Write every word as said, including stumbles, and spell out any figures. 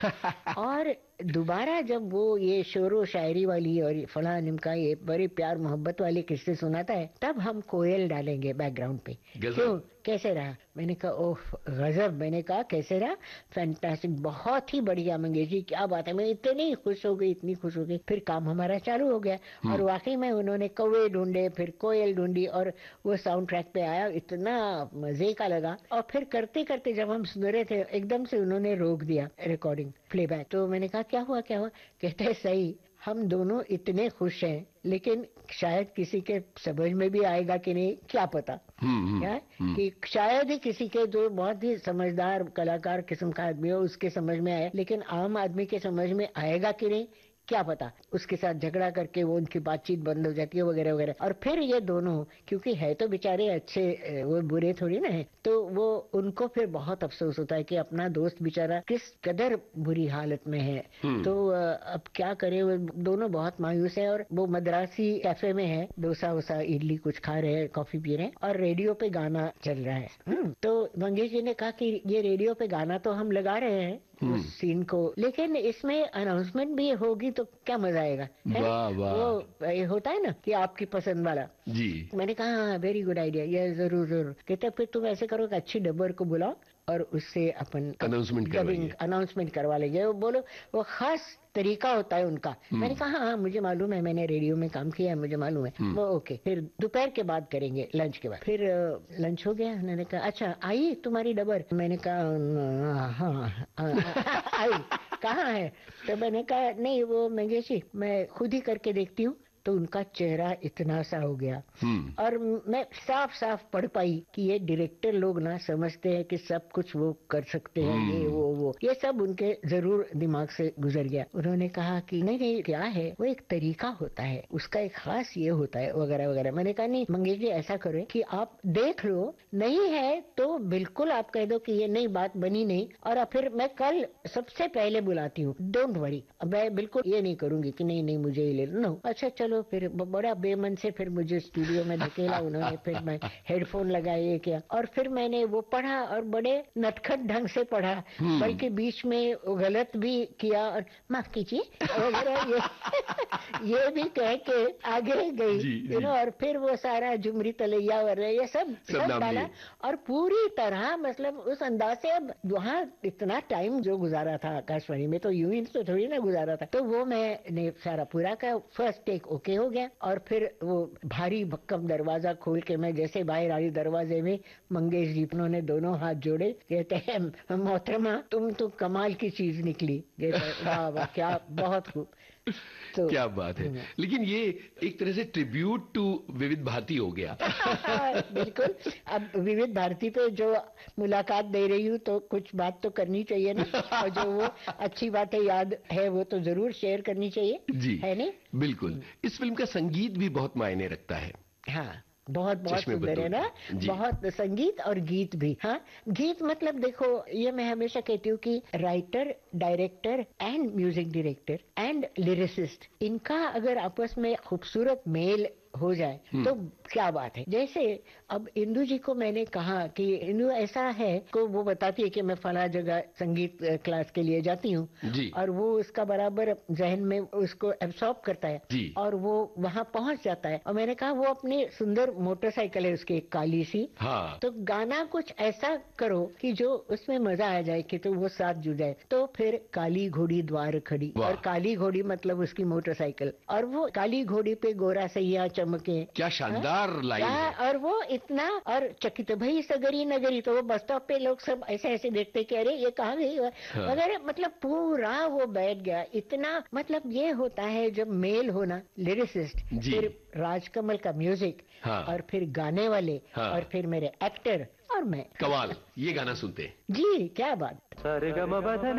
और दोबारा जब वो ये शेरो शायरी वाली और फला निमका ये बड़े प्यार मोहब्बत वाले किस्से सुनाता है, तब हम कोयल डालेंगे बैकग्राउंड पे। क्यों, कैसे रहा? मैंने कहा ओह गजब। मैंने कहा कैसे रहा? फैंटास्टिक, बहुत ही बढ़िया मंगेश जी, क्या बात है। मैं इतनी खुश हो गई, इतनी खुश हो गई। फिर काम हमारा चालू हो गया और वाकई में उन्होंने कौवे ढूंढे, फिर कोयल ढूंढी और वो साउंड ट्रैक पे आया, इतना मजे का लगा। और फिर करते करते जब हम सुन रहे थे, एकदम से उन्होंने रोक दिया रिकॉर्डिंग प्लेबैक। तो मैंने कहा क्या हुआ क्या हुआ? कहते हैं सही, हम दोनों इतने खुश हैं, लेकिन शायद किसी के समझ में भी आएगा कि नहीं, क्या पता। क्या कि शायद ही किसी के जो बहुत ही समझदार कलाकार किस्म का आदमी हो उसके समझ में आए, लेकिन आम आदमी के समझ में आएगा कि नहीं, क्या पता। उसके साथ झगड़ा करके वो उनकी बातचीत बंद हो जाती है वगैरह वगैरह। और फिर ये दोनों, क्योंकि है तो बेचारे अच्छे, वो बुरे थोड़ी ना है, तो वो उनको फिर बहुत अफसोस होता है कि अपना दोस्त बेचारा किस कदर बुरी हालत में है। तो अब क्या करे, वो दोनों बहुत मायूस है। और वो मद्रासी कैफे में है, डोसा वोसा इडली कुछ खा रहे हैं, कॉफी पी रहे हैं और रेडियो पे गाना चल रहा है। तो मंगेश जी ने कहा कि ये रेडियो पे गाना तो हम लगा रहे हैं उस सीन को, लेकिन इसमें अनाउंसमेंट भी होगी तो क्या मजा आएगा। वाह वाह। वो ये होता है ना कि आपकी पसंद वाला जी। मैंने कहा हाँ वेरी गुड आइडिया, ये जरूर जरूर। कहते फिर तुम ऐसे करो कि अच्छी डब्बर को बुलाओ और उससे अपन अनाउंसमेंट डबिंग अनाउंसमेंट करवा लेंगे। वो बोलो वो खास तरीका होता है उनका। मैंने कहा हाँ मुझे मालूम है, मैंने रेडियो में काम किया है, मुझे मालूम है। वो ओके, फिर दोपहर के बाद करेंगे, लंच के बाद। फिर लंच हो गया, उन्होंने कहा अच्छा आई तुम्हारी डबर? मैंने कहा हाँ आई। कहाँ है? तो मैंने कहा नहीं वो मंगेश जी मैं खुद ही करके देखती हूँ। तो उनका चेहरा इतना सा हो गया और मैं साफ साफ पढ़ पाई कि ये डायरेक्टर लोग ना समझते हैं कि सब कुछ वो कर सकते हैं, ये वो वो ये सब उनके जरूर दिमाग से गुजर गया। उन्होंने कहा कि नहीं नहीं क्या है, वो एक तरीका होता है, उसका एक खास ये होता है वगैरह वगैरह। मैंने कहा नहीं मंगेश जी ऐसा करें कि आप देख लो, नहीं है तो बिल्कुल आप कह दो कि ये नई बात बनी नहीं, और फिर मैं कल सबसे पहले बुलाती हूँ, डोंट वरी। मैं बिल्कुल ये नहीं करूंगी कि नहीं नहीं मुझे ही ले लो। नो अच्छा चलो। फिर बड़ा बेमन से फिर मुझे स्टूडियो में धकेला उन्होंने। फिर मैं हेडफोन लगाए ये किया और फिर मैंने वो पढ़ा और बड़े नटखट ढंग से पढ़ा, बल्कि बीच में गलत भी किया और माफ कीजिए वगैरह ये ये भी कह के आगे गई यू नो। और फिर वो सारा झुमरी तलैया वगैरह ये सब सब डाला और पूरी तरह मतलब उस अंदाज से। अब वहाँ इतना टाइम जो गुजारा था आकाशवाणी में तो यूं ही तो थोड़ी ना गुजारा था। तो वो मैंने सारा पूरा का फर्स्ट टेक ओके हो गया। और फिर वो भारी भक्कम दरवाजा खोल के मैं जैसे बाहर आई, दरवाजे में मंगेश जी उन्होंने दोनों हाथ जोड़े, कहते हैं मोहतरमा तुम तो कमाल की चीज निकली। वाह वाह क्या बहुत खूब। तो क्या बात है। लेकिन ये एक तरह से ट्रिब्यूट टू विविध भारती हो गया। बिल्कुल। अब विविध भारती पे जो मुलाकात दे रही हूँ तो कुछ बात तो करनी चाहिए ना, और जो वो अच्छी बातें याद है वो तो जरूर शेयर करनी चाहिए। जी है नहीं? बिल्कुल। इस फिल्म का संगीत भी बहुत मायने रखता है। हाँ बहुत बहुत सुंदर है ना, बहुत संगीत और गीत भी। हाँ गीत मतलब देखो ये मैं हमेशा कहती हूँ कि writer, director and music director and lyricist, इनका अगर आपस में खूबसूरत मेल हो जाए तो क्या बात है। जैसे अब इंदु जी को मैंने कहा कि इंदु ऐसा है को वो बताती है कि मैं फला जगह संगीत क्लास के लिए जाती हूँ, और वो उसका बराबर जहन में उसको एब्सॉर्ब करता है और वो वहाँ पहुँच जाता है। और मैंने कहा वो अपनी सुंदर मोटरसाइकिल है उसकी एक काली सी, हाँ। तो गाना कुछ ऐसा करो कि जो उसमें मजा आ जाए कि तो वो साथ जुड़ जाए। तो फिर काली घोड़ी द्वार खड़ी, और काली घोड़ी मतलब उसकी मोटरसाइकिल, और वो काली घोड़ी पे गोरा सैया चमके, क्या शानदार लाइन है। और वो इतना, और चकित भई सगरी नगरी, तो वो बस स्टॉप पे लोग सब ऐसे ऐसे देखते कि अरे ये कहाँ गई वगैरह। हाँ। मतलब पूरा वो बैठ गया। इतना मतलब ये होता है जब मेल होना, लिरिसिस्ट, फिर राजकमल का म्यूजिक, हाँ। और फिर गाने वाले, हाँ। और फिर मेरे एक्टर और मैं। कमाल। ये गाना सुनते जी क्या बात।